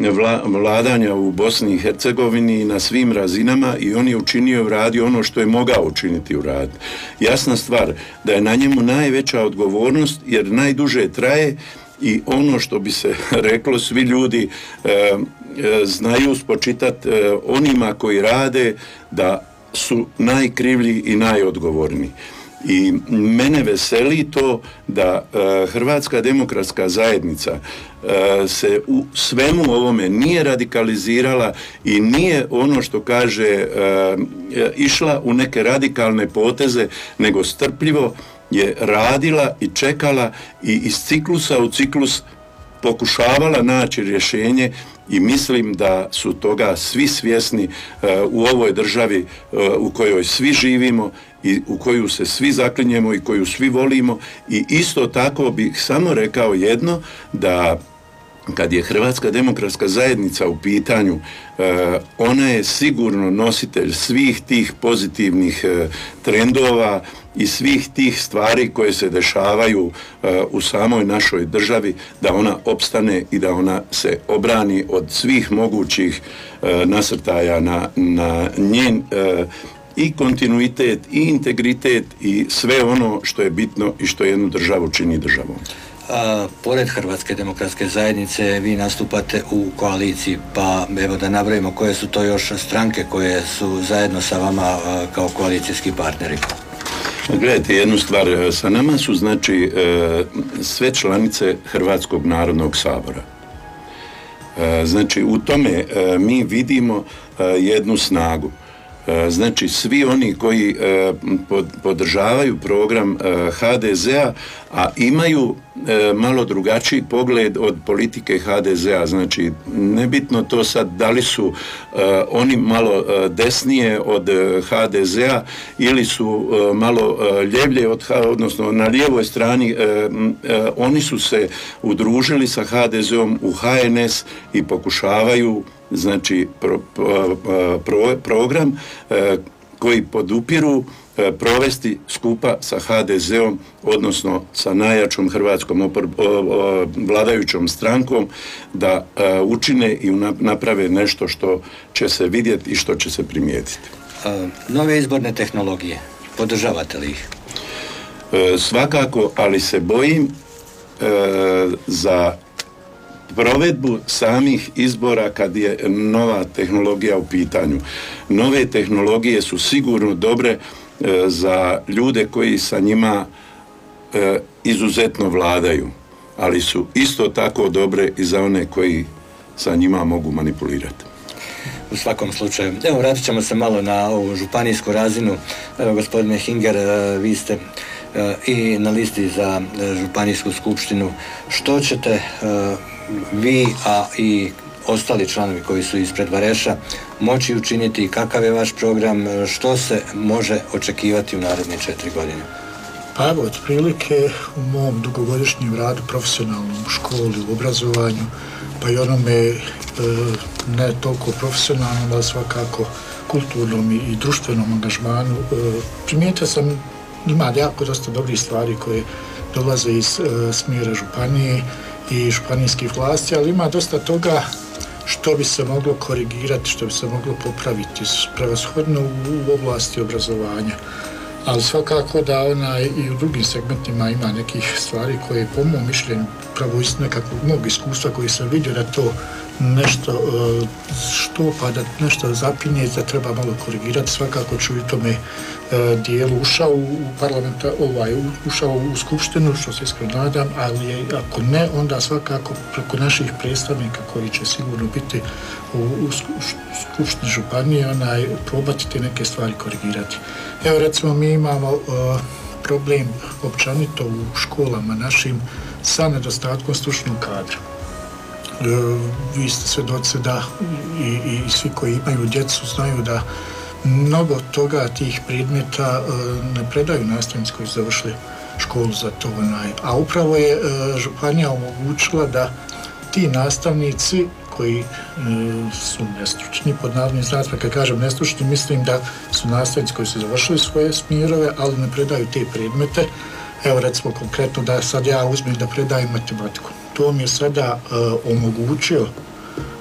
vladanja u Bosni i Hercegovini na svim razinama i on je učinio i uradio ono što je mogao učiniti i uraditi. Jasna stvar da je na njemu najveća odgovornost jer najduže traje i ono što bi se reklo svi ljudi znaju spočitati onima koji rade da su najkrivlji i najodgovorniji. I mene veseli to da Hrvatska demokratska zajednica se u svemu ovome nije radikalizirala i nije ono što kaže išla u neke radikalne poteze, nego strpljivo je radila i čekala i iz ciklusa u ciklus pokušavala naći rješenje i mislim da su toga svi svjesni u ovoj državi u kojoj svi živimo i u koju se svi zaklinjemo i koju svi volimo. I isto tako bih samo rekao jedno, da kad je Hrvatska demokratska zajednica u pitanju, ona je sigurno nositelj svih tih pozitivnih trendova i svih tih stvari koje se dešavaju u samoj našoj državi, da ona opstane i da ona se obrani od svih mogućih nasrtaja na njen i kontinuitet i integritet i sve ono što je bitno i što jednu državu čini državom. Pored Hrvatske demokratske zajednice vi nastupate u koaliciji, pa evo da nabrojimo koje su to još stranke koje su zajedno sa vama kao koalicijski partneri. Gledajte jednu stvar, sa nama su znači sve članice Hrvatskog narodnog sabora. Znači u tome mi vidimo jednu snagu. Znači svi oni koji podržavaju program HDZ-a, a imaju malo drugačiji pogled od politike HDZ-a, znači nebitno to sad da li su oni malo desnije od HDZ-a ili su malo ljevlje odnosno na lijevoj strani, oni su se udružili sa HDZ-om u HNS i pokušavaju znači program koji podupiru provesti skupa sa HDZ-om, odnosno sa najjačom hrvatskom vladajućom strankom, da učine i naprave nešto što će se vidjeti i što će se primijetiti. Nove izborne tehnologije, podržavate li ih? Svakako, ali se bojim za provedbu samih izbora kad je nova tehnologija u pitanju. Nove tehnologije su sigurno dobre za ljude koji sa njima izuzetno vladaju, ali su isto tako dobre i za one koji sa njima mogu manipulirati. U svakom slučaju. Evo, vratit ćemo se malo na ovu županijsku razinu. Evo, gospodine Hinger, vi ste i na listi za županijsku skupštinu. Što ćete vi, a i ostali članovi koji su ispred Vareša, moći učiniti, kakav je vaš program, što se može očekivati u naredne 4 godine? Pa evo, otprilike u mom dugogodišnjem radu, profesionalnom, u školi, u obrazovanju, pa i onome ne toliko profesionalnom, ali svakako kulturnom i društvenom angažmanu, primijetio sam, ima jako dosta dobrih stvari koje dolaze iz smjera županije i županijskih vlasti, ali ima dosta toga što bi se moglo korigirati, što bi se moglo popraviti prevashodno u oblasti obrazovanja. Ali svakako da i u drugim segmentima ima nekih stvari koje po mom mišljenju, pravo iz nekakvog mog iskustva koji sam vidio da to nešto štopa, da nešto zapinje, da treba malo korigirati. Svakako ću i tome dijelu ušao u skupštinu, što se iskreno nadam, ali ako ne, onda svakako preko naših predstavnika koji će sigurno biti u skupštini županije, probati te neke stvari korigirati. Evo recimo mi imamo problem općenito u školama našim sa nedostatkom stručnog kadra. Vi ste svjedoci da i svi koji imaju djecu znaju da mnogo toga tih predmeta ne predaju nastavnici koji su završili školu za to. A upravo je županija omogućila da ti nastavnici koji su nestručni, pod navodnim znacima, kad kažem nestručni, mislim da su nastavnici koji su završili svoje smjerove, ali ne predaju te predmete. Evo recimo konkretno da sad ja uzmem da predajem matematiku. To mi je sada omogućio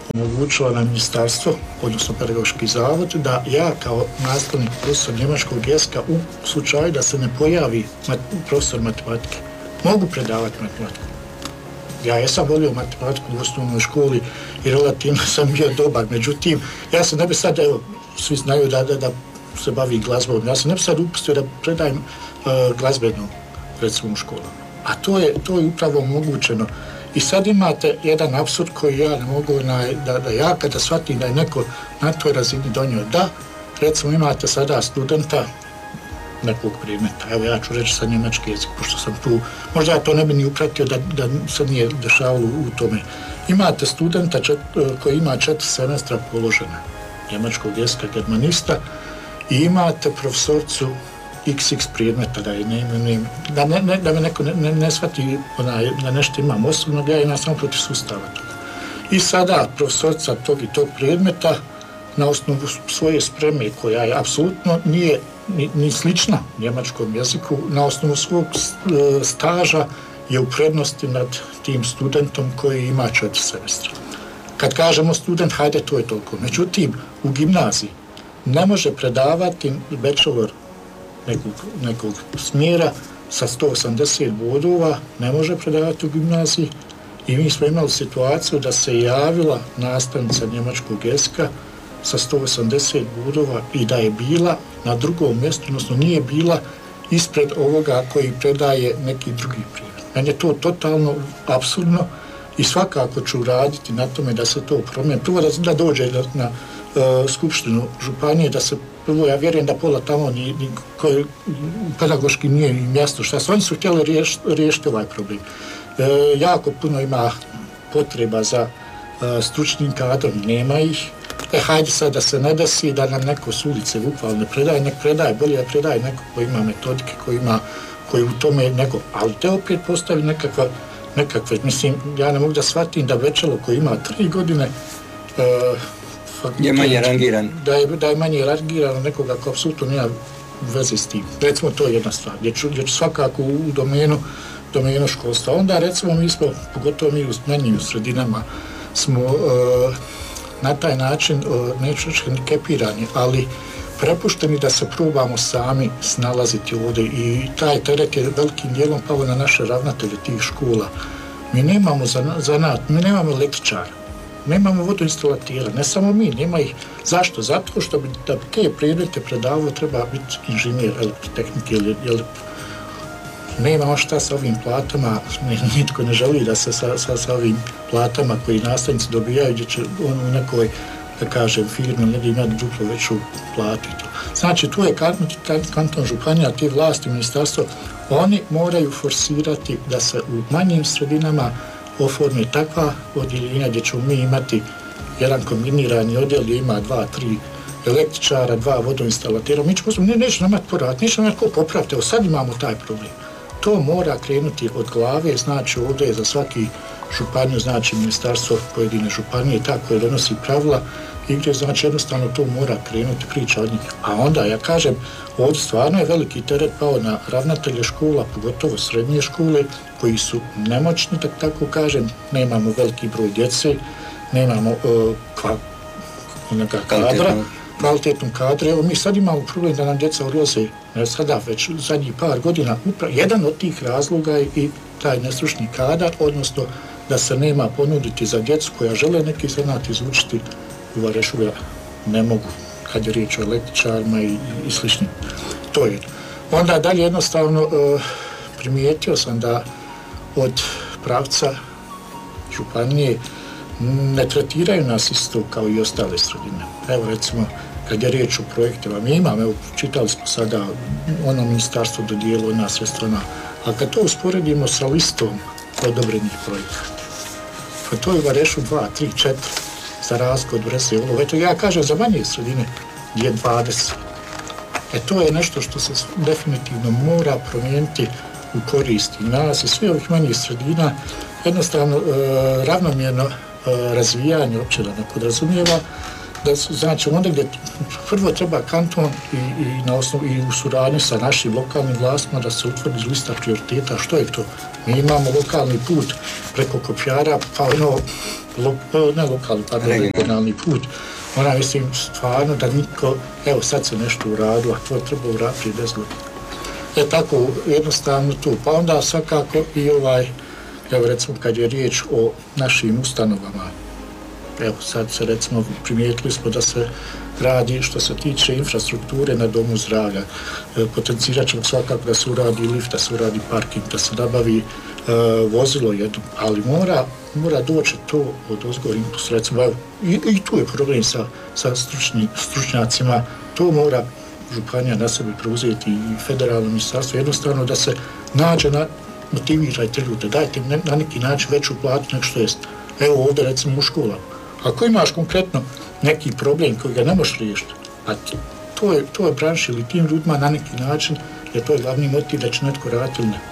omogućilo na ministarstvo, odnosno pedagoški zavod, da ja kao nastavnik profesor njemačkog jezika u slučaju da se ne pojavi profesor matematike, mogu predavati matematiku. Ja jesam volio matematiku u osnovnoj školi i relativno sam bio dobar, međutim, ja se ne bi sad, evo, svi znaju da se bavi glazbom, ja se ne bi sad upustio da predajem glazbenu, recimo, u školama. A to je upravo omogućeno. I sad imate jedan apsurd koji ja ne mogu, da ja kada shvatim da je neko na toj razini donio, da, recimo imate sada studenta nekog predmeta, evo ja ću reći sa njemački jezik, pošto sam tu, možda ja to ne bi ni upratio da se nije dešavalo u tome. Imate studenta koji ima 4 semestra položena njemačkog jezika, germanista, i imate profesorcu XX predmeta, da me neko ne shvati da nešto imam osobno, ja imam samo protiv sustava toga. I sada profesorca tog i tog predmeta na osnovu svoje spreme, koja je apsolutno nije ni slična njemačkom jeziku, na osnovu svog staža je u prednosti nad tim studentom koji ima 4 semestra. Kad kažemo student, hajde, to je toliko. Međutim, u gimnaziji ne može predavati bachelor nekog smjera sa 180 bodova, ne može predavati u gimnaziji, i mi smo imali situaciju da se javila nastavnica njemačkog jezika sa 180 bodova i da je bila na drugom mjestu, odnosno nije bila ispred ovoga koji predaje neki drugi predmet. Meni je to totalno apsurdno i svakako ću raditi na tome da se to promijeni. Prvo da dođe na skupštinu županije, da se prvo, ja vjerujem da pola tamo koji pedagoški nije mjesto šta su. Oni su htjeli riješiti ovaj problem. Jako puno ima potreba za stručnim kadrom, nema ih. Hajde sad da se ne desi da nam neko s ulice bukvalno ne predaje, nek predaje, bolje da predaje neko koji ima metodike, koji u tome nego, ali te opet postavi nekakve, mislim, ja ne mogu da shvatim da Večelo koji ima 3 godine je manje rangiran. Da je manje rangiran od nekoga ko apsolutno nema veze s tim. Recimo, to je jedna stvar, gdje ću svakako u domenu školstva. Onda, recimo, mi smo, pogotovo mi u manjim sredinama, smo na taj način, neću reći hendikepirani, ali prepušteni da se probamo sami snalaziti ovdje, i taj teret je velikim dijelom pao na naše ravnatelje tih škola. Mi nemamo zanat, mi nemamo električara, nemamo vodoinstalatera, ne samo mi, nema ih. Zašto? Zato što da bi te predmete predavao treba biti inženjer elektrotehnike ili nemamo šta sa ovim platama, nitko ne želi da se sa ovim platama koji nastavnici dobijaju, gdje će u nekoj, da kažem, firmi negdje imati duplo veću platu. Znači, tu je kanton županija, ti vlasti, ministarstvo, oni moraju forsirati da se u manjim sredinama oforme takva odjeljenja gdje ćemo mi imati jedan kombinirani odjel gdje ima 2-3 električara, 2 vodoinstalatera. Mi ćemo, nećemo imati porat, nećemo imati ko popraviti, evo sad imamo taj problem. To mora krenuti od glave, znači ovdje je za svaki županiju, znači ministarstvo pojedine županije, tako je donosi pravila i gdje znači jednostavno to mora krenuti priča od njih. A onda, ja kažem, ovdje stvarno je veliki teret pao na ravnatelje škola, pogotovo srednje škole, koji su nemoćni, tako kažem, nemamo veliki broj djece, nemamo kvalitetnom kadru. Evo, mi sad imamo problem da nam djeca odlaze, sada već zadnjih par godina, jedan od tih razloga je i taj nestručni kadar, odnosno da se nema ponuditi za djecu koja žele neki zanat izučiti u Varešuga, ne mogu, kad je riječ o električarima i sličnim. To je. Onda dalje jednostavno primijetio sam da od pravca županije ne tretiraju nas isto kao i ostale sredine. Evo, recimo, kad je riječ o projektima, mi imamo, evo, čitali smo sada, ono ministarstvo dodijelilo od nas sredstva, a kad to usporedimo sa listom odobrenih projekata, pa to je u Varešu 2, 3, 4, za razliku od Vrese i Olova. Eto, ja kažem, za manje sredine je 20. To je nešto što se definitivno mora promijeniti u koristi nas i sve ovih manjih sredina. Jednostavno, ravnomjerno razvijanje općina ne podrazumijeva znači onda gdje prvo treba kanton i na osnovu i u suradnji sa našim lokalnim vlastima da se utvrdi lista prioriteta. Što je to? Mi imamo lokalni put preko Kopjara, pa regionalni put. Ona mislim stvarno da niko, evo sad se nešto uradilo, a to treba uraditi 10 godina. Tako jednostavno tu. Pa onda svakako i evo recimo kad je riječ o našim ustanovama, evo sad se recimo primijetili smo da se radi što se tiče infrastrukture na domu zdravlja. Potencirat ćemo svakako da se uradi lift, da se uradi parking, da se nabavi vozilo jedno, ali mora doći to od ozgor impuls, recimo, i tu je problem sa stručnjacima, to mora županija na sebi preuzeti i federalno ministarstvo, jednostavno da se nađe motivirajte ljude, dajte im na neki način veću platu nego što jest. Evo ovdje recimo u školama. Ako imaš konkretno neki problem koji ga ne možeš riješiti, a to je branši ili tim ljudima na neki način, jer to je glavni motiv da će netko raditi ili ne.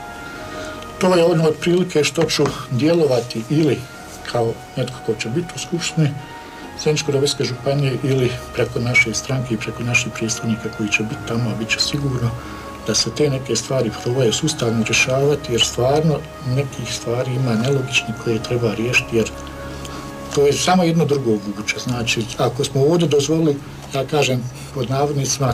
To je ono otprilike što ću djelovati ili kao netko ko će biti u skupštini Zeničko-Dobojske županije ili preko naše stranke i preko naših predstavnika koji će biti tamo, a bit će sigurno da se te neke stvari probaju sustavno rješavati, jer stvarno nekih stvari ima nelogičnih koje treba riješiti, jer to je samo jedno drugo vuče. Znači, ako smo ovdje dozvolili, ja kažem pod navodnicima,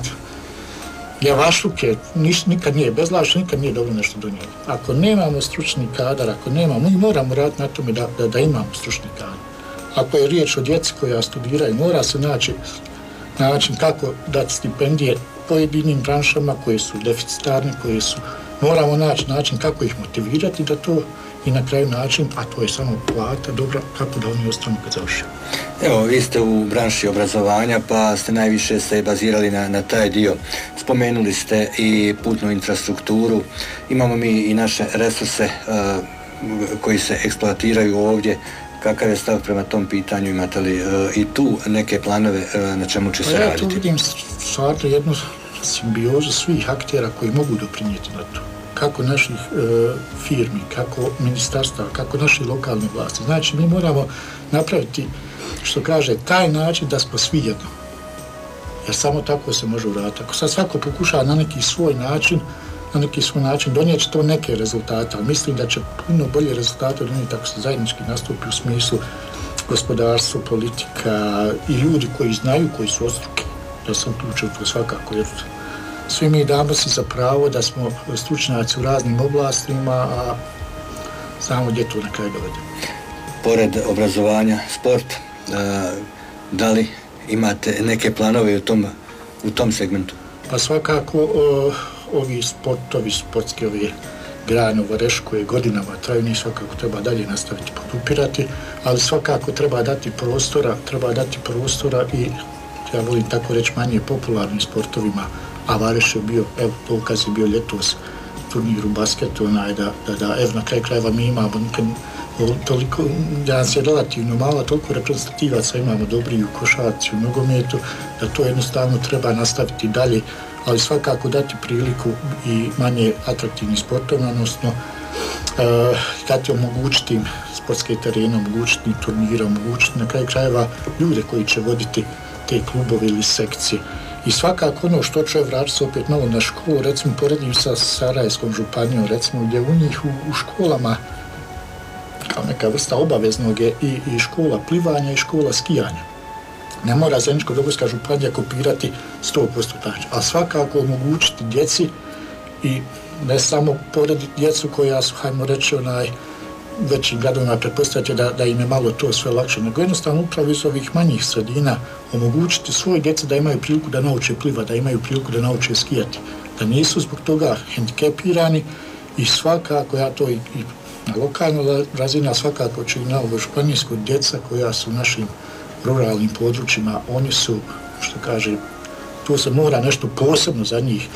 javašluke, nikad nije, bezlaš nikad nije dobro nešto donijeti. Ako nemamo stručni kadar, mi moramo raditi na tome da imamo stručni kadar. Ako je riječ o djeci koja studiraju, mora se naći način kako dati stipendije pojedinim branšama koje su deficitarne, moramo naći način kako ih motivirati da to i na kraju način, a to je samo plata, dobro, kako da oni ostanu kad završe. Evo, vi ste u branši obrazovanja, pa ste najviše se bazirali na taj dio. Spomenuli ste i putnu infrastrukturu, imamo mi i naše resurse koji se eksploatiraju ovdje. Kakav je stav prema tom pitanju, imate li i tu neke planove na čemu će se raditi? Ja tu vidim stvarno jednu simbiozu svih aktera koji mogu doprinijeti na to. Kako naših firmi, kako ministarstva, kako naše lokalne vlasti. Znači, mi moramo napraviti, što kaže, taj način da smo svi jedno. Jer samo tako se može uraditi. Ako sad svako pokušava na neki svoj način donijet će to neke rezultate, ali mislim da će puno bolje rezultate donijeti ako se zajednički nastupi u smislu gospodarstva, politika i ljudi koji znaju, koji su ostruki, da se uključuju to svakako. Jer svi mi damo si za pravo da smo stručnjaci u raznim oblastima, a znamo gdje to na kraju dovede. Pored obrazovanja, sport, da li imate neke planove u tom segmentu? Pa svakako ovi sportovi, sportske ove grane u Varešu koje godinama traju, njih svakako treba dalje nastaviti podupirati, ali svakako treba dati prostora i, ja volim tako reći, manje popularnim sportovima, a Vareš je bio, evo, dokaz je bio ljetos turnir u basketu, da evo na kraju krajeva mi imamo toliko, danas je relativno malo, toliko reprezentativaca imamo dobri u košarci, u nogometu, da to jednostavno treba nastaviti dalje, ali svakako dati priliku i manje atraktivnim sportovima, odnosno dati omogućiti sportske terene, omogućiti turnire, omogućiti na kraju krajeva ljude koji će voditi te klubove ili sekcije. I svakako ono što će vratiti se opet malo na školu, recimo poredim sa Sarajevskom županijom, recimo gdje u njih u školama kao neka vrsta obaveznog je i škola plivanja i škola skijanja. Ne mora Zeničko-Dobojska županija kopirati 100%, ali svakako omogućiti djeci i ne samo porediti djecu koja su, hajmo reći, većim gradovima pretpostaviti da im je malo to sve lakše, nego jednostavno upravo iz ovih manjih sredina omogućiti svoj djeci da imaju priliku da nauče plivati, da imaju priliku da nauče skijati, da nisu zbog toga hendikepirani i svakako, ja to i na lokalnoj razini, a svakako će i na ovo županijsko djeca koja su u našim ruralnim područjima, oni su, što kaže, tu se mora nešto posebno za njih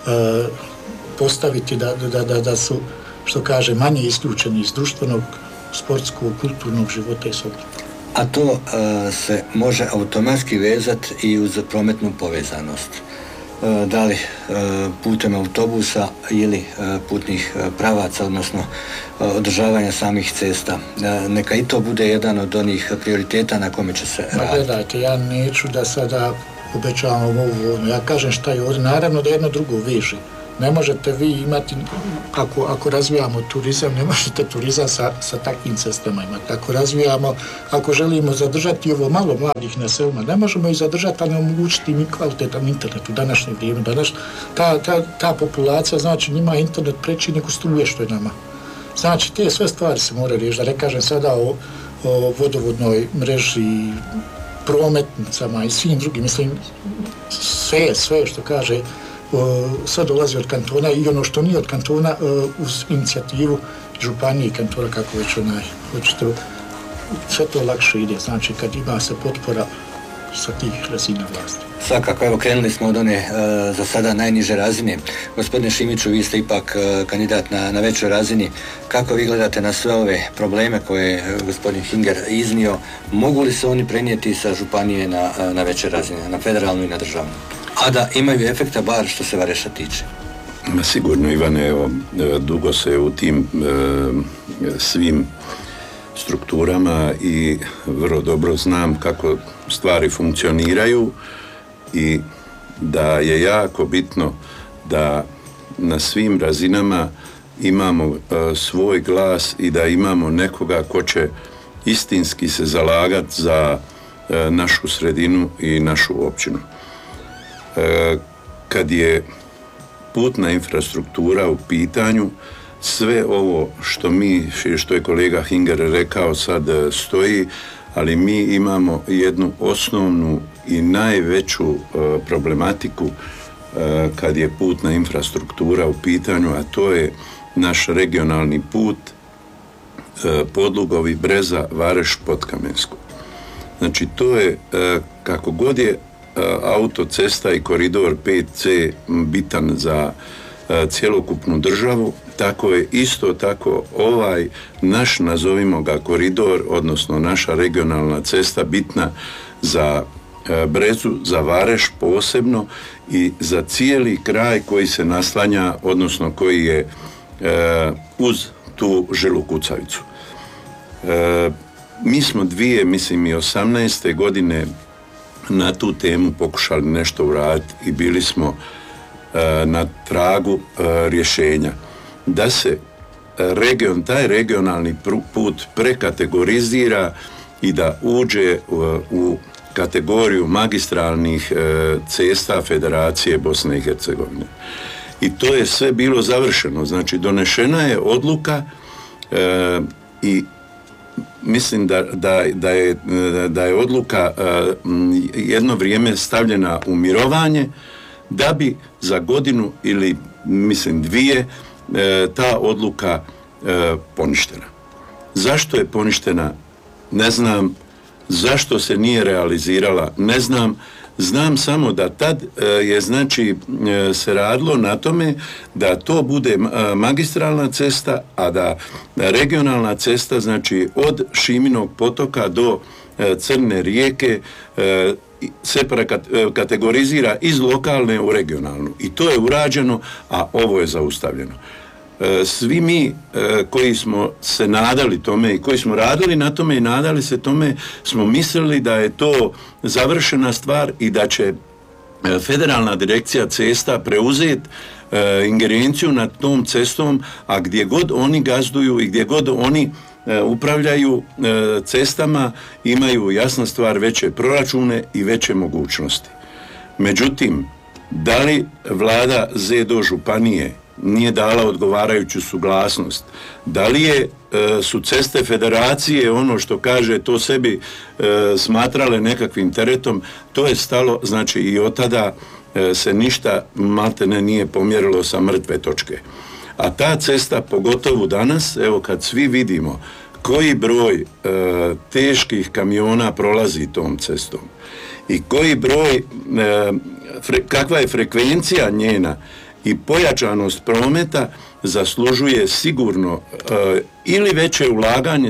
postaviti da su, što kaže, manje isključeni iz društvenog, sportskog, kulturnog života i svega. A to se može automatski vezati i uz prometnu povezanost. da li putem autobusa ili putnih pravaca, odnosno održavanja samih cesta. Neka i to bude jedan od onih prioriteta na kome će se raditi. Gledajte, ja neću da sada obećavam ovo, ja kažem šta je ovdje, naravno da jedno drugo veže. Ne možete vi imati, ako razvijamo turizam, ne možete turizam sa takvim cestama imati. Ako želimo zadržati ovo malo mladih na selima, ne možemo ih zadržati, ali omogućiti im kvalitetan internet u današnje vrijeme. Ta populacija, znači, njima internet preći nego struje što je nama. Znači, te sve stvari se moraju riješiti. Da ne kažem sada o vodovodnoj mreži, prometnicama i svim drugim, mislim, sve što kaže, sve dolazi od kantona i ono što nije od kantona uz inicijativu županije i kantona, kako već hoćete, sve to lakše ide, znači kad ima se potpora sa tih razina vlasti. Svakako, evo krenuli smo od one za sada najniže razine. Gospodine Šimiću, vi ste ipak kandidat na većoj razini. Kako vi gledate na sve ove probleme koje je gospodin Hinger iznio? Mogu li se oni prenijeti sa županije na veće razine, na federalnu i na državnu? A da imaju efekta bar što se Vareša tiče? Sigurno, Ivane, evo, dugo se u tim svim strukturama i vrlo dobro znam kako stvari funkcioniraju i da je jako bitno da na svim razinama imamo svoj glas i da imamo nekoga ko će istinski se zalagati za našu sredinu i našu općinu. Kad je putna infrastruktura u pitanju, sve ovo što je kolega Hinger rekao sad stoji, ali mi imamo jednu osnovnu i najveću problematiku kad je putna infrastruktura u pitanju, a to je naš regionalni put Podlugovi, Breza, Vareš, Potkamensko. Znači, to je, kako god je autocesta i koridor 5C bitan za cjelokupnu državu, tako je isto tako ovaj naš, nazovimo ga, koridor, odnosno naša regionalna cesta bitna za Brezu, za Vareš posebno i za cijeli kraj koji se naslanja, odnosno koji je uz tu Žilu Kucavicu. Mi smo 2018. godine na tu temu pokušali nešto uraditi i bili smo na tragu rješenja da se taj regionalni put prekategorizira i da uđe u kategoriju magistralnih cesta Federacije Bosne i Hercegovine. I to je sve bilo završeno. Znači, donešena je odluka i mislim da je odluka jedno vrijeme stavljena u mirovanje da bi za godinu ili dvije ta odluka poništena. Zašto je poništena? Ne znam. Zašto se nije realizirala? Ne znam. Znam samo da tad je se radilo na tome da to bude magistralna cesta, a da regionalna cesta, znači od Šiminog potoka do Crne rijeke se kategorizira iz lokalne u regionalnu. I to je urađeno, a ovo je zaustavljeno. Svi mi koji smo se nadali tome i koji smo radili na tome i nadali se tome, smo mislili da je to završena stvar i da će Federalna direkcija cesta preuzeti ingerenciju nad tom cestom, a gdje god oni gazduju i gdje god oni upravljaju cestama, imaju, jasna stvar, veće proračune i veće mogućnosti. Međutim, da li vlada ZDO županije nije dala odgovarajuću suglasnost? Da li su ceste federacije, ono što kaže, to sebi smatrale nekakvim teretom? To je stalo, znači i od tada se ništa maltene nije pomjerilo sa mrtve točke. A ta cesta, pogotovo danas, evo kad svi vidimo koji broj teških kamiona prolazi tom cestom i koji broj, kakva je frekvencija njena i pojačanost prometa, zaslužuje sigurno ili veće ulaganje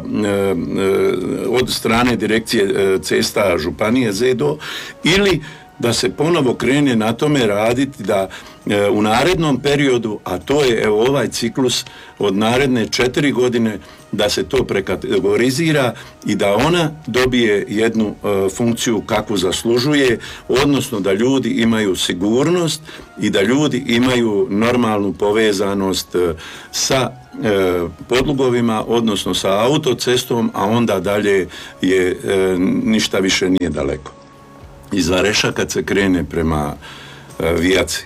od strane direkcije cesta županije ZDO ili da se ponovo krene na tome raditi, da u narednom periodu, a to je evo ovaj ciklus od naredne 4 godine, da se to prekategorizira i da ona dobije jednu funkciju kakvu zaslužuje, odnosno da ljudi imaju sigurnost i da ljudi imaju normalnu povezanost sa podlugovima, odnosno sa autocestom, a onda dalje je ništa više nije daleko. Iz Vareša kad se krene prema Vijaci,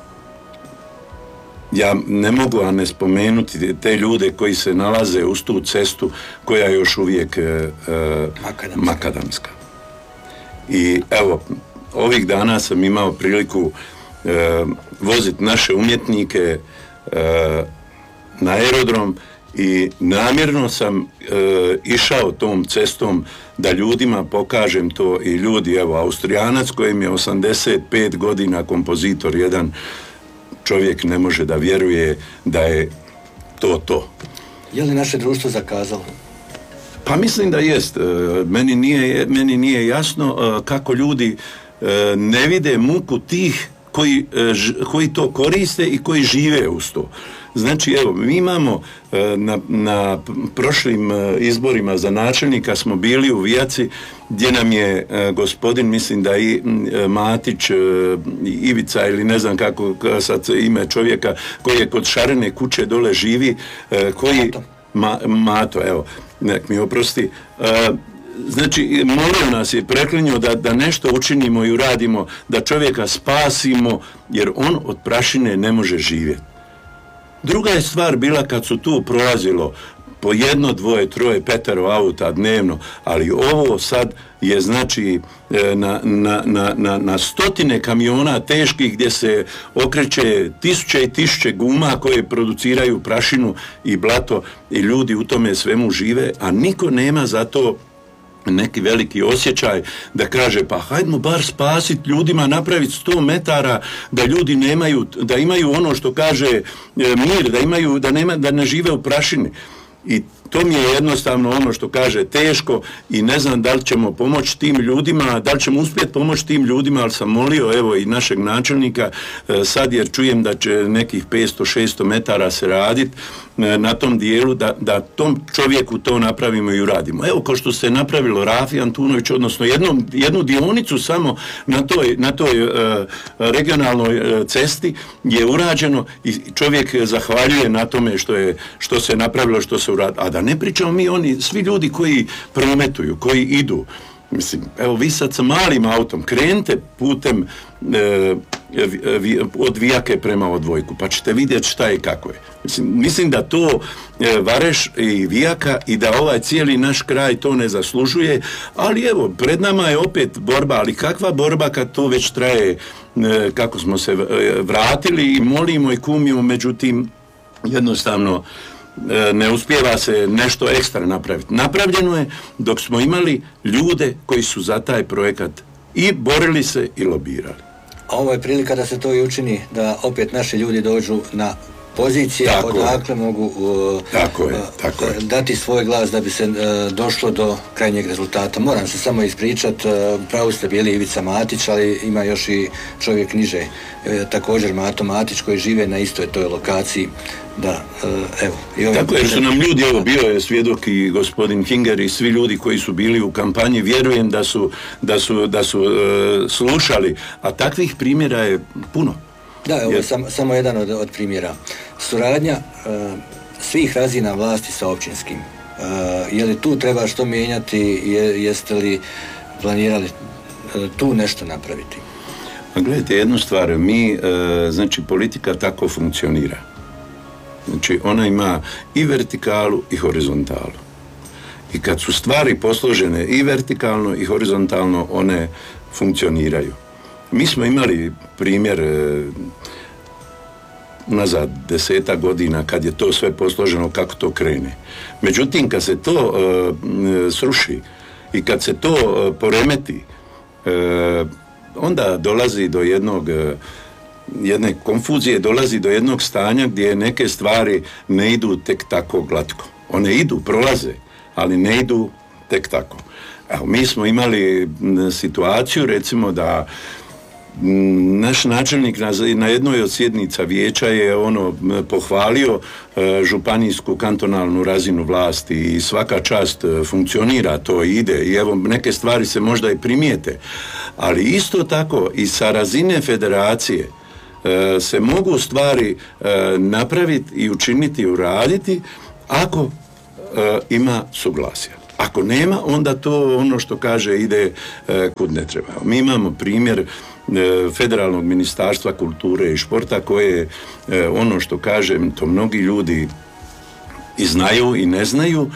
ja ne mogu a ne spomenuti te ljude koji se nalaze uz tu cestu koja je još uvijek makadamska. I evo, ovih dana sam imao priliku voziti naše umjetnike na aerodrom i namjerno sam išao tom cestom da ljudima pokažem to. I ljudi, evo, Austrijanac kojem je 85 godina, kompozitor jedan, čovjek ne može da vjeruje da je to. Je li naše društvo zakazalo? Pa mislim da jest. Meni nije jasno kako ljudi ne vide muku tih koji to koriste i koji žive uz to. Znači, evo, mi imamo na prošlim izborima za načelnika smo bili u Vijaci, gdje nam je gospodin, mislim da i Matić, Ivica ili ne znam kako sad ime čovjeka, koji je kod Šarene kuće dole živi, koji... Mato, evo, nek mi oprosti. Znači, molio nas je, preklinio da nešto učinimo i uradimo, da čovjeka spasimo, jer on od prašine ne može živjeti. Druga je stvar bila kad su tu prolazilo po 1, 2, 3, 5 auta dnevno, ali ovo sad je znači na stotine kamiona teških gdje se okreće tisuće i tisuće guma koje produciraju prašinu i blato i ljudi u tome svemu žive, a niko nema za to neki veliki osjećaj da kaže pa hajdemo bar spasiti ljudima, napraviti 100 metara da ljudi nemaju, da imaju ono što kaže mir, da ne žive u prašini. I to mi je jednostavno ono što kaže teško i ne znam da li ćemo pomoći tim ljudima, da li ćemo uspjeti pomoći tim ljudima, ali sam molio evo i našeg načelnika sad jer čujem da će nekih 500-600 metara se raditi na tom dijelu, da tom čovjeku to napravimo i uradimo. Evo kao što se napravilo Rafi Antunović, odnosno jednu dionicu samo na toj regionalnoj cesti je urađeno i čovjek zahvaljuje na tome što se napravilo, što se uradilo. A da ne pričamo mi oni, svi ljudi koji prometuju, koji idu. Mislim, evo vi sad sa malim autom krenite putem od Vijake prema Odvojku, pa ćete vidjeti šta je i kako je. Mislim da to Vareš i Vijaka i da ovaj cijeli naš kraj to ne zaslužuje, ali evo, pred nama je opet borba, ali kakva borba kad to već traje, kako smo se vratili i molimo i kumimo, međutim, jednostavno ne uspijeva se nešto ekstra napraviti. Napravljeno je dok smo imali ljude koji su za taj projekat i borili se i lobirali. A ovo je prilika da se to i učini, da opet naši ljudi dođu na pozicije odakle mogu dati svoj glas da bi se došlo do krajnjeg rezultata. Moram se samo ispričati, pravo ste bili Ivica Matić, ali ima još i čovjek niže, također Mato Matić koji žive na istoj toj lokaciji. Da, evo. Tako je, što nam ljudi, evo, bio je svjedok i gospodin Hinger i svi ljudi koji su bili u kampanji, vjerujem da su slušali, a takvih primjera je puno. Da, evo, samo jedan od primjera. Suradnja svih razina vlasti sa općinskim. Je li tu treba što mijenjati, jeste li planirali tu nešto napraviti? Gledajte, jednu stvar, znači politika tako funkcionira. Znači ona ima i vertikalu i horizontalu. I kad su stvari posložene i vertikalno i horizontalno, one funkcioniraju. Mi smo imali primjer nazad 10 godina kad je to sve posloženo kako to krene. Međutim, kad se to sruši i kad se to poremeti, onda dolazi do jedne konfuzije, dolazi do jednog stanja gdje neke stvari ne idu tek tako glatko. One idu, prolaze, ali ne idu tek tako. Evo, mi smo imali situaciju, recimo, da naš načelnik na jednoj od sjednica vijeća je pohvalio županijsku kantonalnu razinu vlasti i svaka čast funkcionira, to ide i evo neke stvari se možda i primijete, ali isto tako i sa razine federacije se mogu stvari napraviti i učiniti i uraditi ako ima suglasja. Ako nema, onda to ono što kaže ide kud ne treba. Mi imamo primjer Federalnog ministarstva kulture i športa koje ono što kažem, to mnogi ljudi i znaju i ne znaju,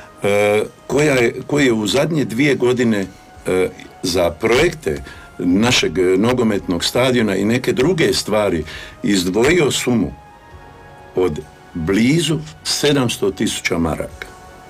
koje je u zadnje 2 godine za projekte našeg nogometnog stadiona i neke druge stvari izdvojio sumu od blizu 700.000 maraka.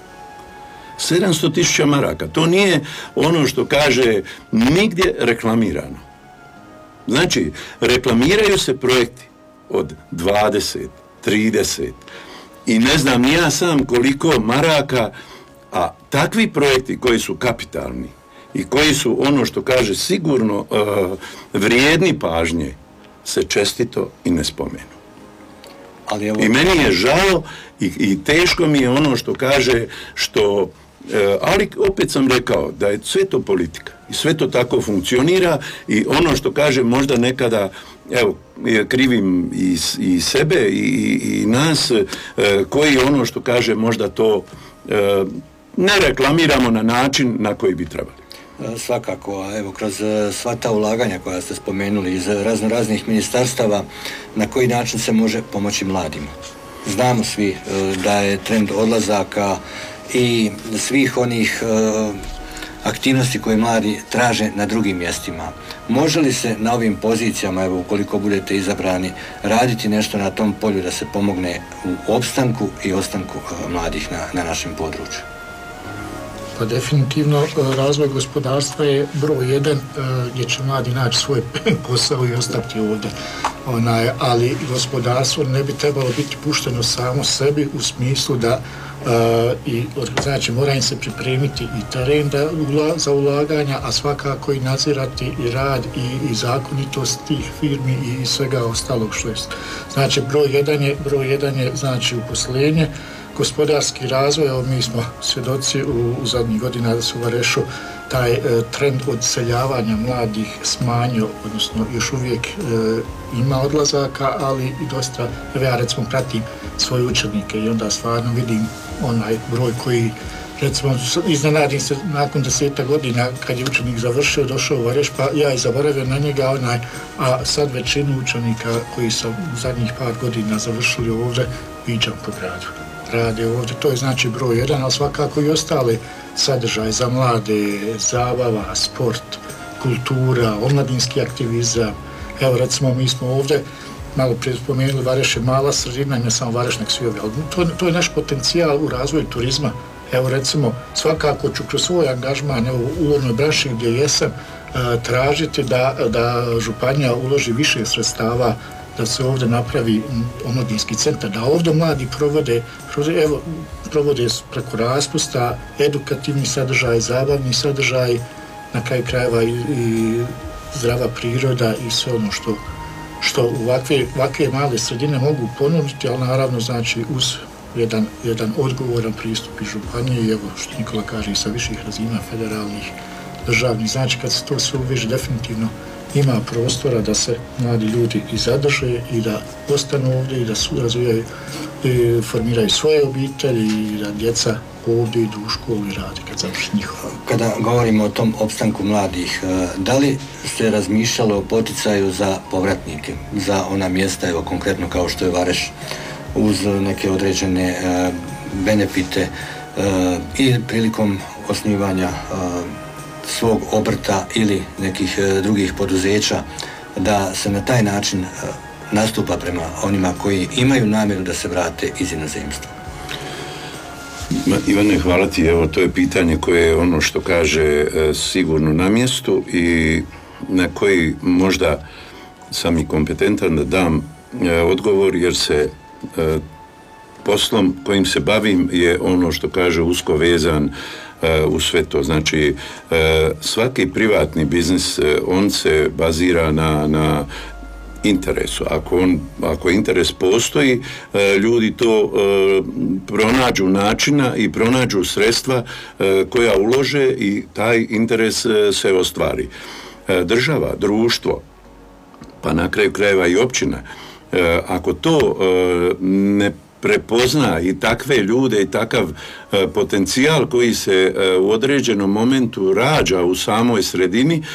700.000 maraka. To nije ono što kaže nigdje reklamirano. Znači, reklamiraju se projekti od 20, 30 i ne znam ni ja sam koliko maraka, a takvi projekti koji su kapitalni i koji su ono što kaže sigurno vrijedni pažnje se čestito i ne spomenu. I meni je žao i teško mi je ono što kaže što ali opet sam rekao da je sve to politika i sve to tako funkcionira i ono što kaže možda nekada evo krivim i sebe i nas koji ono što kaže možda to ne reklamiramo na način na koji bi trebali. Svakako, evo kroz sva ta ulaganja koja ste spomenuli iz raznih ministarstava, na koji način se može pomoći mladima? Znamo svi da je trend odlazaka i svih onih aktivnosti koje mladi traže na drugim mjestima. Može li se na ovim pozicijama, evo ukoliko budete izabrani, raditi nešto na tom polju da se pomogne u opstanku i ostanku mladih na našem području? Pa definitivno razvoj gospodarstva je broj 1 gdje će mladi naći svoj posao i ostati ovdje. Ali gospodarstvo ne bi trebalo biti pušteno samo sebi u smislu da znači mora im se pripremiti i teren za ulaganja, a svakako i nadzirati i rad i zakonitost tih firmi i svega ostalog što je. Znači broj 1 je znači uposlenje, gospodarski razvoj, evo mi smo svjedoci u zadnjih godina da se u Varešu taj trend odseljavanja mladih smanjio, odnosno još uvijek ima odlazaka, ali i dosta, ja recimo pratim svoje učenike i onda stvarno vidim onaj broj koji recimo iznenadim se nakon 10 godina kad je učenik završio, došao u Vareš, pa ja i zaboravio na njega a sad većinu učenika koji su zadnjih par godina završili ovdje viđam po gradu. Rade ovdje, to je znači broj 1, ali svakako i ostale sadržaje za mlade, zabava, sport, kultura, omladinski aktivizam. Evo recimo mi smo ovdje malo prije spomenuli Vareš je mala sredina i ne samo Vareš nek svi ovi, ali to je naš potencijal u razvoju turizma. Evo recimo svakako ću kroz svoj angažman u onoj branši gdje jesam tražiti da županija uloži više sredstava da se ovdje napravi omladinski centar, da ovdje mladi provode preko raspusta edukativni sadržaj, zabavni sadržaj, na kraju krajeva i zdrava priroda i sve ono što ovakve male sredine mogu ponuditi, ali naravno znači uz jedan odgovoran pristup i županije i evo što Nikola kaže i sa viših razina federalnih, državnih, znači kad se to sve uveže definitivno ima prostora da se mladi ljudi i zadrže i da ostanu ovdje i da razvijaju i formiraju svoje obitelji i da djeca ovdje idu u školu i radi kad završi njihovo. Kada govorimo o tom opstanku mladih, da li ste razmišljali o poticaju za povratnike, za ona mjesta, evo konkretno kao što je Vareš, uz neke određene benefite i prilikom osnivanja svog obrta ili nekih drugih poduzeća, da se na taj način nastupa prema onima koji imaju namjeru da se vrate iz inozemstva? Ivane, hvala ti. Evo, to je pitanje koje je ono što kaže sigurno na mjestu i na koji možda sam i kompetentan da dam odgovor, jer se poslom kojim se bavim je ono što kaže usko vezan u sve to. Znači, svaki privatni biznis, on se bazira na interesu. Ako interes postoji, ljudi to pronađu načina i pronađu sredstva koja ulože i taj interes se ostvari. Država, društvo, pa na kraju krajeva i općina, ako to ne prepozna i takve ljude i takav potencijal koji se u određenom momentu rađa u samoj sredini,